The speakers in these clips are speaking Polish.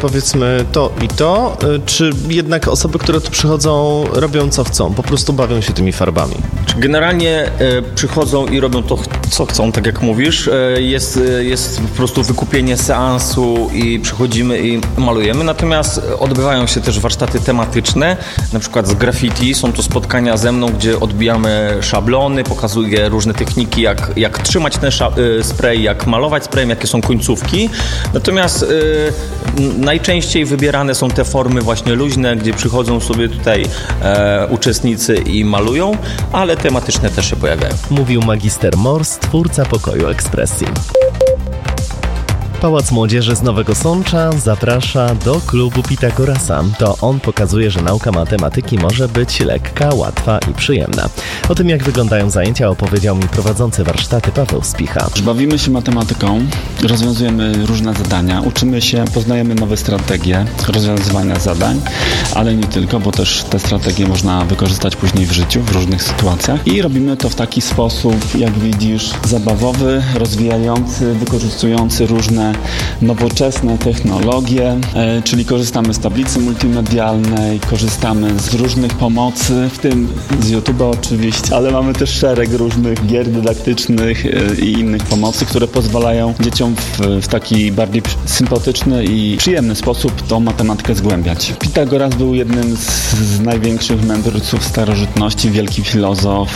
powiedzmy to i to, czy jednak osoby, które tu przychodzą, robią co chcą, po prostu bawią się tymi farbami? Generalnie przychodzą i robią to, co chcą, tak jak mówisz. Jest po prostu wykupienie seansu i przychodzimy i malujemy. Natomiast odbywają się też warsztaty tematyczne, na przykład z graffiti. Są to spotkania ze mną, gdzie odbijamy szablony, pokazuję różne techniki, jak trzymać ten spray, jak malować sprayem, jakie są końcówki. Natomiast najczęściej wybierane są te formy właśnie luźne, gdzie przychodzą sobie tutaj uczestnicy i malują, ale tematyczne też się pojawiają. Mówił magister Mors, twórca Pokoju Ekspresji. Pałac Młodzieży z Nowego Sącza zaprasza do klubu Pitagorasa. To on pokazuje, że nauka matematyki może być lekka, łatwa i przyjemna. O tym, jak wyglądają zajęcia, opowiedział mi prowadzący warsztaty Paweł Spicha. Bawimy się matematyką, rozwiązujemy różne zadania, uczymy się, poznajemy nowe strategie rozwiązywania zadań, ale nie tylko, bo też te strategie można wykorzystać później w życiu, w różnych sytuacjach. I robimy to w taki sposób, jak widzisz, zabawowy, rozwijający, wykorzystujący różne nowoczesne technologie, czyli korzystamy z tablicy multimedialnej, korzystamy z różnych pomocy, w tym z YouTube'a oczywiście, ale mamy też szereg różnych gier dydaktycznych i innych pomocy, które pozwalają dzieciom w taki bardziej sympatyczny i przyjemny sposób tą matematykę zgłębiać. Pitagoras był jednym z największych mędrców starożytności, wielki filozof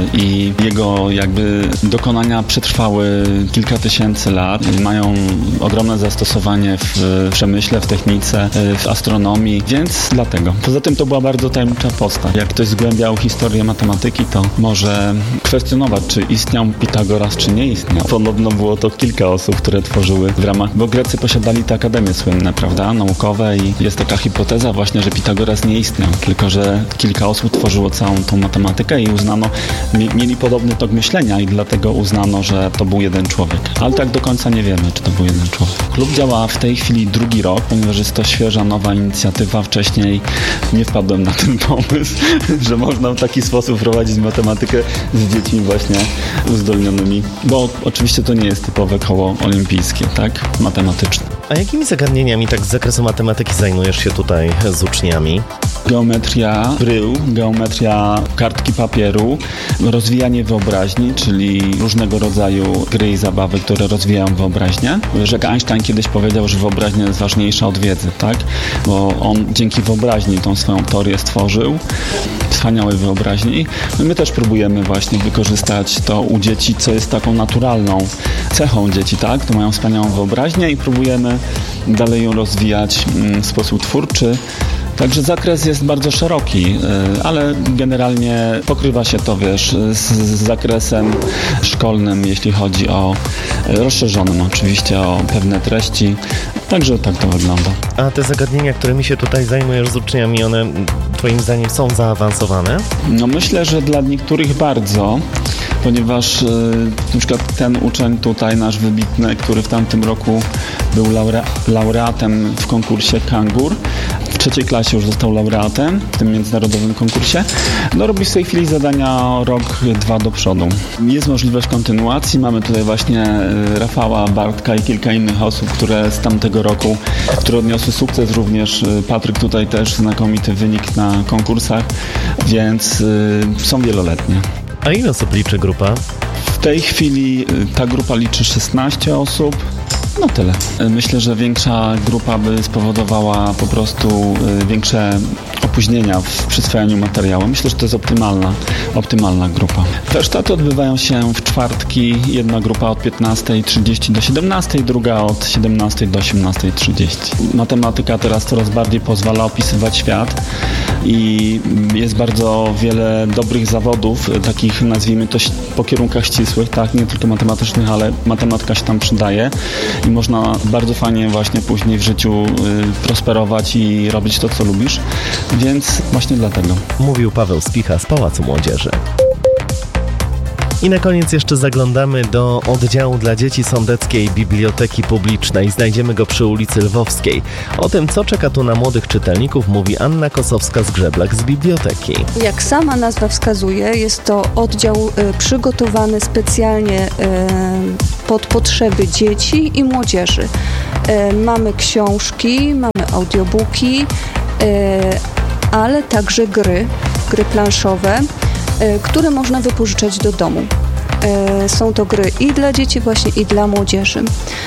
i jego jakby dokonania przetrwały kilka tysięcy lat, mają ogromne zastosowanie w przemyśle, w technice, w astronomii, więc dlatego. Poza tym to była bardzo tajemnicza postać. Jak ktoś zgłębiał historię matematyki, to może kwestionować, czy istniał Pitagoras, czy nie istniał. Podobno było to kilka osób, które tworzyły w ramach, bo Grecy posiadali te akademie słynne, prawda, naukowe i jest taka hipoteza właśnie, że Pitagoras nie istniał, tylko że kilka osób tworzyło całą tą matematykę i uznano, mieli podobny tok myślenia i dlatego uznano, że to był jeden człowiek. Ale tak do końca nie wiemy, czy to był jeden człowiek. Klub działa w tej chwili drugi rok, ponieważ jest to świeża, nowa inicjatywa. Wcześniej nie wpadłem na ten pomysł, że można w taki sposób prowadzić matematykę z dziećmi właśnie uzdolnionymi, bo oczywiście to nie jest typowe koło olimpijskie, tak? Matematyczne. A jakimi zagadnieniami tak z zakresu matematyki zajmujesz się tutaj z uczniami? Geometria brył, geometria kartki papieru, rozwijanie wyobraźni, czyli różnego rodzaju gry i zabawy, które rozwijają wyobraźnię. Że Einstein kiedyś powiedział, że wyobraźnia jest ważniejsza od wiedzy, tak? Bo on dzięki wyobraźni tą swoją teorię stworzył, wspaniałej wyobraźni. My też próbujemy właśnie wykorzystać to u dzieci, co jest taką naturalną cechą dzieci, tak? To mają wspaniałą wyobraźnię i próbujemy dalej ją rozwijać w sposób twórczy. Także zakres jest bardzo szeroki, ale generalnie pokrywa się to, z zakresem szkolnym, jeśli chodzi o rozszerzonym oczywiście o pewne treści. Także tak to wygląda. A te zagadnienia, którymi się tutaj zajmujesz z uczniami, one twoim zdaniem są zaawansowane? No myślę, że dla niektórych bardzo, ponieważ na przykład ten uczeń tutaj, nasz wybitny, który w tamtym roku był laureatem w konkursie Kangur, w trzeciej klasie już został laureatem w tym międzynarodowym konkursie. No robi w tej chwili zadania rok, dwa do przodu. Jest możliwość kontynuacji. Mamy tutaj właśnie Rafała, Bartka i kilka innych osób, które z tamtego roku, które odniosły sukces. Również Patryk tutaj też znakomity wynik na konkursach, więc są wieloletnie. A ile osób liczy grupa? W tej chwili ta grupa liczy 16 osób. No tyle. Myślę, że większa grupa by spowodowała po prostu większe opóźnienia w przyswajaniu materiału. Myślę, że to jest optymalna grupa. Warsztaty odbywają się w czwartki. Jedna grupa od 15:30 do 17:00, druga od 17:00 do 18:30. Matematyka teraz coraz bardziej pozwala opisywać świat i jest bardzo wiele dobrych zawodów, takich nazwijmy to po kierunkach ścisłych, tak, nie tylko matematycznych, ale matematyka się tam przydaje i można bardzo fajnie właśnie później w życiu prosperować i robić to, co lubisz, więc właśnie dlatego. Mówił Paweł Spicha z Pałacu Młodzieży. I na koniec jeszcze zaglądamy do oddziału dla dzieci Sądeckiej Biblioteki Publicznej. Znajdziemy go przy ulicy Lwowskiej. O tym, co czeka tu na młodych czytelników, mówi Anna Kosowska-Zgrzeblak z biblioteki. Jak sama nazwa wskazuje, jest to oddział przygotowany specjalnie pod potrzeby dzieci i młodzieży. Mamy książki, mamy audiobooki, ale także gry planszowe, które można wypożyczać do domu. Są to gry i dla dzieci właśnie, i dla młodzieży.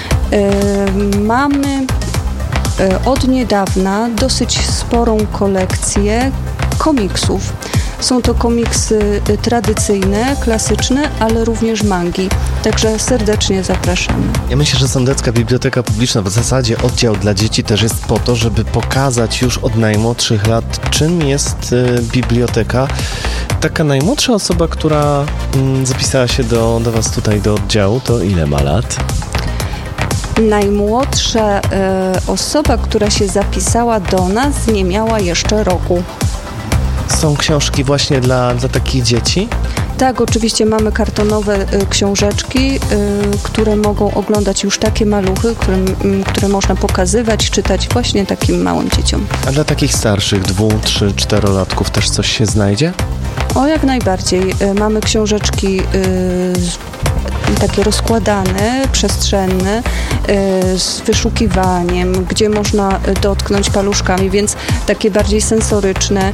Mamy od niedawna dosyć sporą kolekcję komiksów. Są to komiksy tradycyjne, klasyczne, ale również mangi. Także serdecznie zapraszamy. Ja myślę, że Sądecka Biblioteka Publiczna, w zasadzie oddział dla dzieci też jest po to, żeby pokazać już od najmłodszych lat, czym jest biblioteka. Taka najmłodsza osoba, która zapisała się do Was tutaj do oddziału, to ile ma lat? Najmłodsza osoba, która się zapisała do nas, nie miała jeszcze roku. Są książki właśnie dla takich dzieci? Tak, oczywiście mamy kartonowe książeczki, które mogą oglądać już takie maluchy, które można pokazywać, czytać właśnie takim małym dzieciom. A dla takich starszych, 2, 3, 4-latków też coś się znajdzie? O, jak najbardziej. Mamy książeczki takie rozkładane, przestrzenne, z wyszukiwaniem, gdzie można dotknąć paluszkami, więc takie bardziej sensoryczne.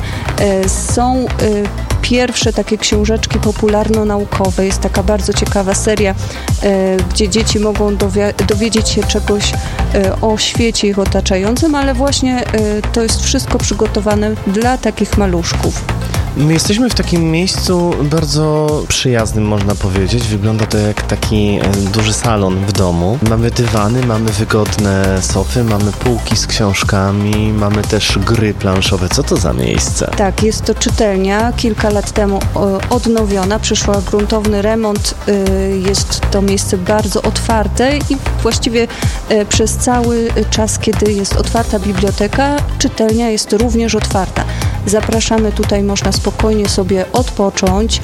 Są pierwsze takie książeczki popularno-naukowe. Jest taka bardzo ciekawa seria, gdzie dzieci mogą dowiedzieć się czegoś o świecie ich otaczającym, ale właśnie to jest wszystko przygotowane dla takich maluszków. My jesteśmy w takim miejscu bardzo przyjaznym, można powiedzieć. Wygląda to jak taki duży salon w domu. Mamy dywany, mamy wygodne sofy, mamy półki z książkami, mamy też gry planszowe. Co to za miejsce? Tak, jest to czytelnia. Kilka lat temu odnowiona, przyszła gruntowny remont. Jest to miejsce bardzo otwarte i właściwie przez cały czas, kiedy jest otwarta biblioteka, czytelnia jest również otwarta. Zapraszamy tutaj, można spokojnie sobie odpocząć,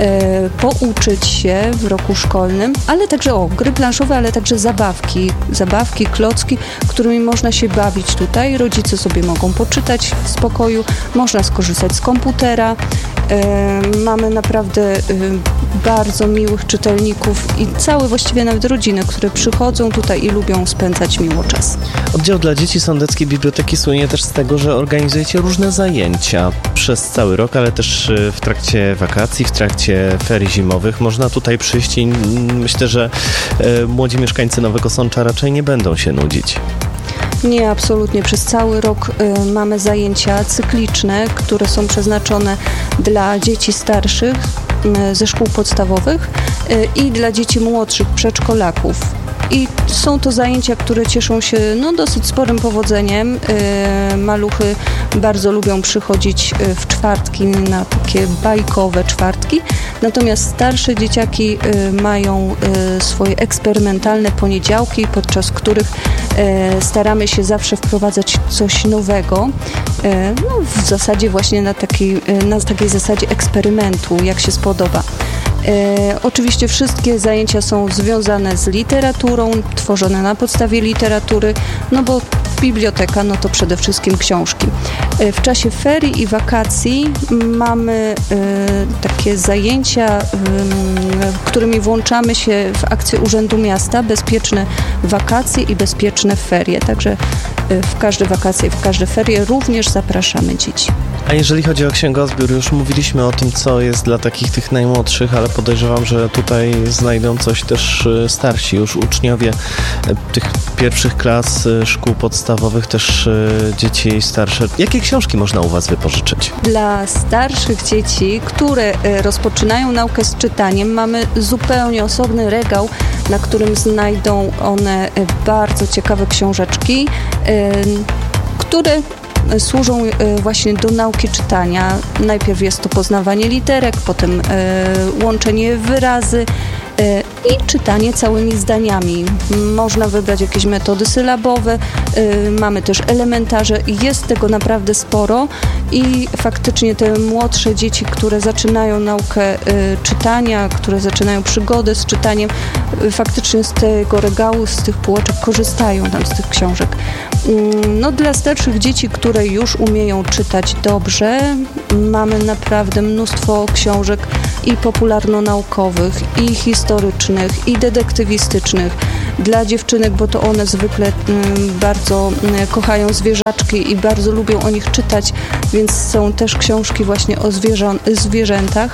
pouczyć się w roku szkolnym, ale także gry planszowe, ale także zabawki, klocki, którymi można się bawić tutaj. Rodzice sobie mogą poczytać w spokoju, można skorzystać z komputera. Mamy naprawdę bardzo miłych czytelników i całe właściwie nawet rodziny, które przychodzą tutaj i lubią spędzać miło czas. Oddział dla dzieci Sądeckiej Biblioteki słynie też z tego, że organizujecie różne zajęcia przez cały rok, ale też w trakcie wakacji, w trakcie ferii zimowych. Można tutaj przyjść i myślę, że młodzi mieszkańcy Nowego Sącza raczej nie będą się nudzić. Nie, absolutnie. Przez cały rok mamy zajęcia cykliczne, które są przeznaczone dla dzieci starszych ze szkół podstawowych i dla dzieci młodszych, przedszkolaków. I są to zajęcia, które cieszą się dosyć sporym powodzeniem. Maluchy bardzo lubią przychodzić w czwartki na takie bajkowe czwartki. Natomiast starsze dzieciaki mają swoje eksperymentalne poniedziałki, podczas których staramy się zawsze wprowadzać coś nowego. W zasadzie właśnie na takiej zasadzie eksperymentu, jak się spodoba. Oczywiście wszystkie zajęcia są związane z literaturą, tworzone na podstawie literatury, bo biblioteka to przede wszystkim książki. W czasie ferii i wakacji mamy takie zajęcia, którymi włączamy się w akcję Urzędu Miasta Bezpieczne Wakacje i Bezpieczne Ferie. Także w każde wakacje, w każde ferie również zapraszamy dzieci. A jeżeli chodzi o księgozbiór, już mówiliśmy o tym, co jest dla tych najmłodszych, ale podejrzewam, że tutaj znajdą coś też starsi już uczniowie tych pierwszych klas szkół podstawowych, też dzieci starsze. Jakie książki można u Was wypożyczyć? Dla starszych dzieci, które rozpoczynają naukę z czytaniem, mamy zupełnie osobny regał, na którym znajdą one bardzo ciekawe książeczki, które służą właśnie do nauki czytania. Najpierw jest to poznawanie literek, potem łączenie wyrazy i czytanie całymi zdaniami. Można wybrać jakieś metody sylabowe, mamy też elementarze i jest tego naprawdę sporo i faktycznie te młodsze dzieci, które zaczynają naukę czytania, które zaczynają przygodę z czytaniem, faktycznie z tego regału, z tych półeczek korzystają tam z tych książek. Dla starszych dzieci, które już umieją czytać dobrze, mamy naprawdę mnóstwo książek i popularno-naukowych, i historycznych, i detektywistycznych. dla dziewczynek, bo to one zwykle bardzo kochają zwierzaczki i bardzo lubią o nich czytać, więc są też książki właśnie o zwierzętach.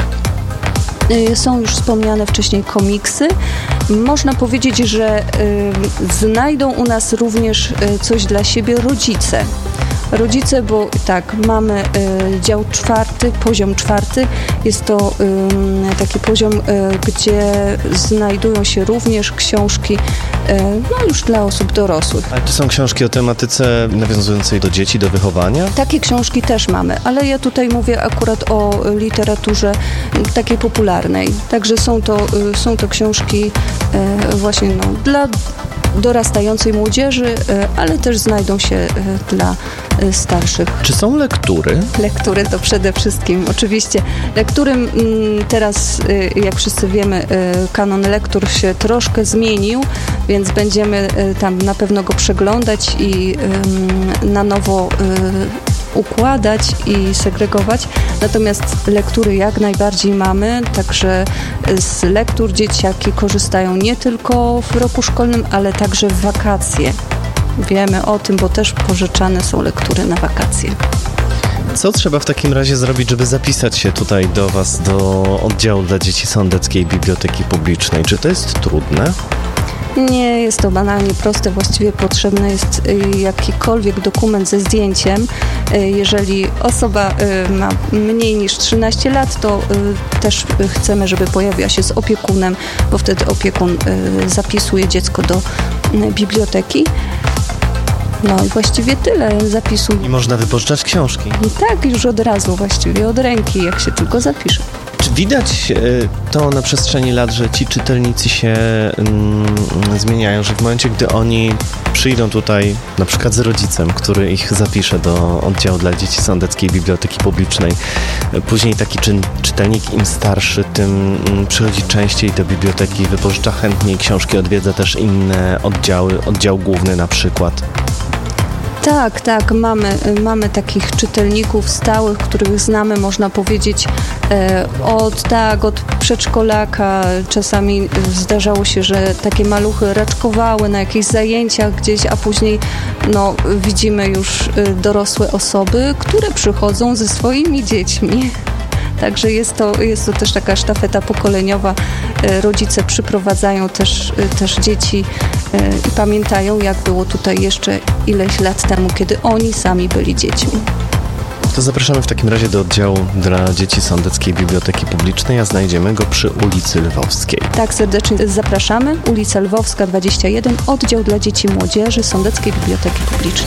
Są już wspomniane wcześniej komiksy. Można powiedzieć, że znajdą u nas również coś dla siebie rodzice, bo tak, mamy dział 4, poziom 4. Jest to taki poziom, gdzie znajdują się również książki już dla osób dorosłych. A to są książki o tematyce nawiązującej do dzieci, do wychowania? Takie książki też mamy, ale ja tutaj mówię akurat o literaturze takiej popularnej. Także są to książki właśnie dla dorastającej młodzieży, ale też znajdą się dla starszych. Czy są lektury? Lektury to przede wszystkim. Oczywiście lektury teraz, jak wszyscy wiemy, kanon lektur się troszkę zmienił, więc będziemy tam na pewno go przeglądać i na nowo układać i segregować. Natomiast lektury jak najbardziej mamy, także z lektur dzieciaki korzystają nie tylko w roku szkolnym, ale także w wakacje. Wiemy o tym, bo też pożyczane są lektury na wakacje. Co trzeba w takim razie zrobić, żeby zapisać się tutaj do Was, do oddziału dla dzieci Sądeckiej Biblioteki Publicznej? Czy to jest trudne? Nie jest to banalnie proste, właściwie potrzebny jest jakikolwiek dokument ze zdjęciem. Jeżeli osoba ma mniej niż 13 lat, to też chcemy, żeby pojawiła się z opiekunem, bo wtedy opiekun zapisuje dziecko do biblioteki. No i właściwie tyle zapisu. I można wypożyczać książki? Tak, już od razu właściwie, od ręki, jak się tylko zapisze. Czy widać to na przestrzeni lat, że ci czytelnicy się zmieniają, że w momencie, gdy oni przyjdą tutaj na przykład z rodzicem, który ich zapisze do oddziału dla dzieci Sądeckiej Biblioteki Publicznej, później taki czytelnik im starszy, tym przychodzi częściej do biblioteki, wypożycza chętniej książki, odwiedza też inne oddziały, oddział główny na przykład? Tak, mamy takich czytelników stałych, których znamy, można powiedzieć, od przedszkolaka. Czasami zdarzało się, że takie maluchy raczkowały na jakichś zajęciach gdzieś, a później widzimy już dorosłe osoby, które przychodzą ze swoimi dziećmi. Także jest to też taka sztafeta pokoleniowa. Rodzice przyprowadzają też dzieci i pamiętają, jak było tutaj jeszcze ileś lat temu, kiedy oni sami byli dziećmi. To zapraszamy w takim razie do oddziału dla dzieci Sądeckiej Biblioteki Publicznej, a znajdziemy go przy ulicy Lwowskiej. Tak, serdecznie zapraszamy. Ulica Lwowska 21, oddział dla dzieci i młodzieży Sądeckiej Biblioteki Publicznej.